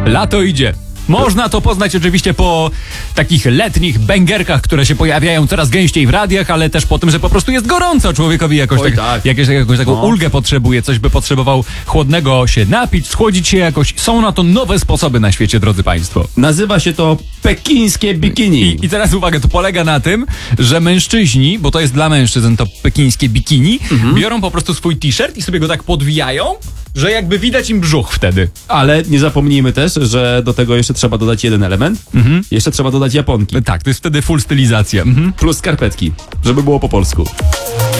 Lato idzie. Można to poznać oczywiście po takich letnich bęgerkach, które się pojawiają coraz gęściej w radiach, ale też po tym, że po prostu jest gorąco człowiekowi jakoś jakąś taką ulgę potrzebuje, coś by potrzebował chłodnego się napić, schłodzić się jakoś. Są na to nowe sposoby na świecie, drodzy państwo. Nazywa się to pekińskie bikini. I teraz uwaga, to polega na tym, że mężczyźni, bo to jest dla mężczyzn to pekińskie bikini, biorą po prostu swój t-shirt i sobie go tak podwijają, że jakby widać im brzuch wtedy. Ale nie zapomnijmy też, że do tego jeszcze trzeba dodać jeden element. Jeszcze trzeba dodać japonki. Tak, to jest wtedy full stylizacja. Plus skarpetki, żeby było po polsku.